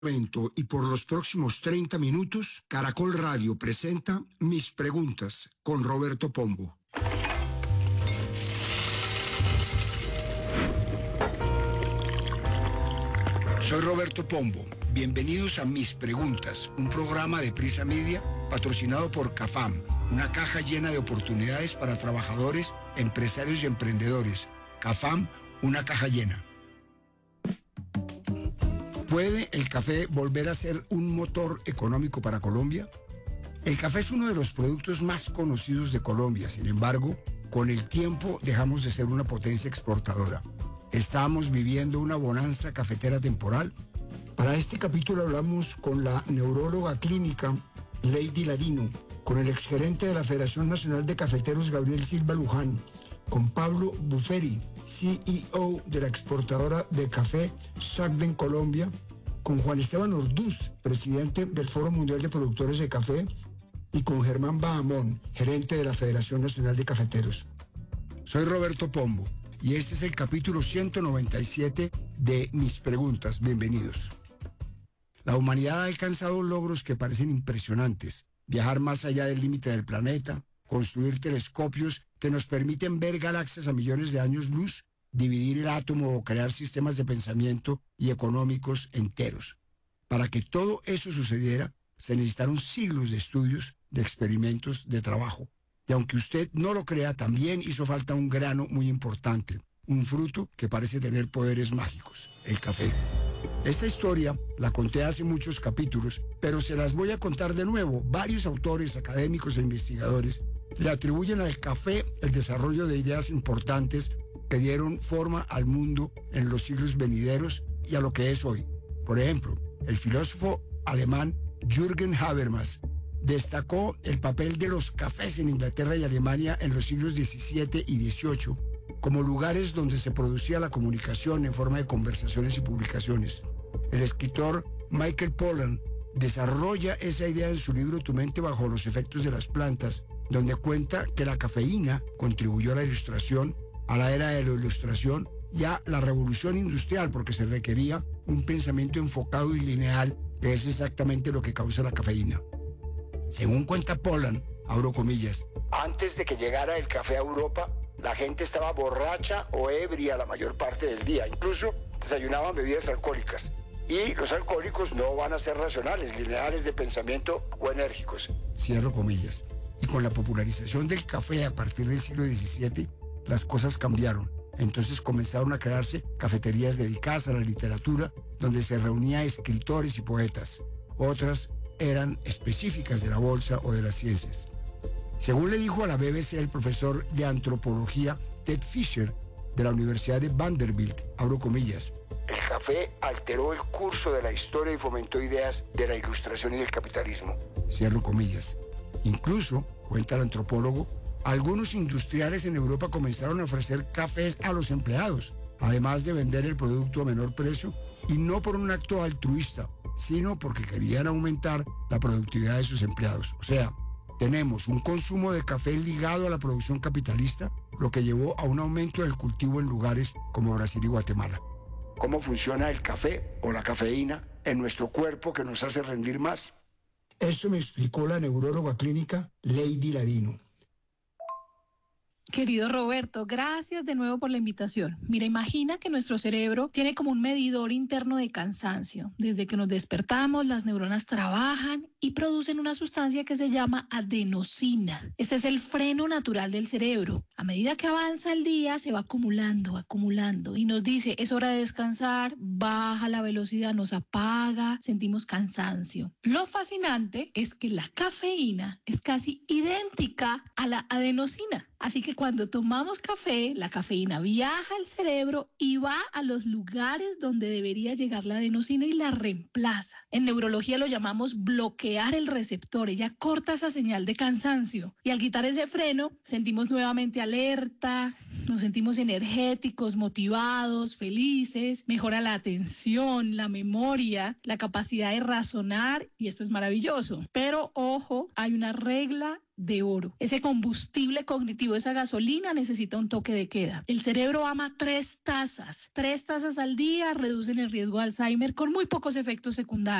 momento y por los próximos 30 minutos, Caracol Radio presenta Mis Preguntas con Roberto Pombo. Soy Roberto Pombo. Bienvenidos a Mis Preguntas, un programa de Prisa Media patrocinado por CAFAM, una caja llena de oportunidades para trabajadores, empresarios y emprendedores. CAFAM, una caja llena. ¿Puede el café volver a ser un motor económico para Colombia? El café es uno de los productos más conocidos de Colombia. Sin embargo, con el tiempo dejamos de ser una potencia exportadora. ¿Estamos viviendo una bonanza cafetera temporal? Para este capítulo hablamos con la neuróloga clínica Lady Ladino, con el exgerente de la Federación Nacional de Cafeteros Gabriel Silva Luján, con Pablo Buferi, CEO de la exportadora de café Sagden Colombia, con Juan Esteban Orduz, presidente del Foro Mundial de Productores de Café, y con Germán Bahamón, gerente de la Federación Nacional de Cafeteros. Soy Roberto Pombo y este es el capítulo 197 de Mis Preguntas. Bienvenidos. La humanidad ha alcanzado logros que parecen impresionantes. Viajar más allá del límite del planeta, construir telescopios que nos permiten ver galaxias a millones de años luz, dividir el átomo o crear sistemas de pensamiento y económicos enteros. Para que todo eso sucediera, se necesitaron siglos de estudios, de experimentos, de trabajo. Y aunque usted no lo crea, también hizo falta un grano muy importante, un fruto que parece tener poderes mágicos, el café. Esta historia la conté hace muchos capítulos, pero se las voy a contar de nuevo. Varios autores, académicos e investigadores le atribuyen al café el desarrollo de ideas importantes que dieron forma al mundo en los siglos venideros y a lo que es hoy. Por ejemplo, el filósofo alemán Jürgen Habermas destacó el papel de los cafés en Inglaterra y Alemania en los siglos XVII y XVIII como lugares donde se producía la comunicación en forma de conversaciones y publicaciones. El escritor Michael Pollan desarrolla esa idea en su libro Tu mente bajo los efectos de las plantas, donde cuenta que la cafeína contribuyó a la ilustración, a la era de la ilustración y a la revolución industrial, porque se requería un pensamiento enfocado y lineal, que es exactamente lo que causa la cafeína. Según cuenta Pollan, abro comillas, antes de que llegara el café a Europa, la gente estaba borracha o ebria la mayor parte del día, incluso desayunaban bebidas alcohólicas. Y los alcohólicos no van a ser racionales, lineales de pensamiento o enérgicos. Cierro comillas. Y con la popularización del café a partir del siglo XVII, las cosas cambiaron. Entonces comenzaron a crearse cafeterías dedicadas a la literatura, donde se reunían escritores y poetas. Otras eran específicas de la bolsa o de las ciencias. Según le dijo a la BBC el profesor de antropología Ted Fisher de la Universidad de Vanderbilt, abro comillas, el café alteró el curso de la historia y fomentó ideas de la ilustración y del capitalismo. Cierro comillas. Incluso, cuenta el antropólogo, algunos industriales en Europa comenzaron a ofrecer cafés a los empleados, además de vender el producto a menor precio, y no por un acto altruista, sino porque querían aumentar la productividad de sus empleados. O sea, tenemos un consumo de café ligado a la producción capitalista, lo que llevó a un aumento del cultivo en lugares como Brasil y Guatemala. ¿Cómo funciona el café o la cafeína en nuestro cuerpo que nos hace rendir más? Eso me explicó la neuróloga clínica Lady Ladino. Querido Roberto, gracias de nuevo por la invitación. Mira, imagina que nuestro cerebro tiene como un medidor interno de cansancio. Desde que nos despertamos, las neuronas trabajan y producen una sustancia que se llama adenosina. Este es el freno natural del cerebro. A medida que avanza el día, se va acumulando y nos dice, es hora de descansar, baja la velocidad, nos apaga, sentimos cansancio. Lo fascinante es que la cafeína es casi idéntica a la adenosina. Así que cuando tomamos café, la cafeína viaja al cerebro y va a los lugares donde debería llegar la adenosina y la reemplaza. En neurología lo llamamos bloquear el receptor. Ella corta esa señal de cansancio. Y al quitar ese freno, sentimos nuevamente alerta, nos sentimos energéticos, motivados, felices, mejora la atención, la memoria, la capacidad de razonar y esto es maravilloso. Pero ojo, hay una regla de oro. Ese combustible cognitivo, esa gasolina necesita un toque de queda. El cerebro ama 3 tazas. 3 tazas al día reducen el riesgo de Alzheimer con muy pocos efectos secundarios.